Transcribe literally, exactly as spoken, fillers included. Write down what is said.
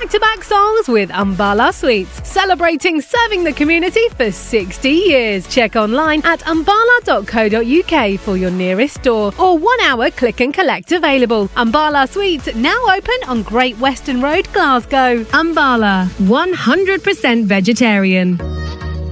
back-to-back songs with Umbala Sweets, celebrating serving the community for sixty years. Check online at umbala dot co dot uk for your nearest store or one-hour click and collect available. Umbala Sweets now open on Great Western Road, Glasgow. Umbala, one hundred percent vegetarian.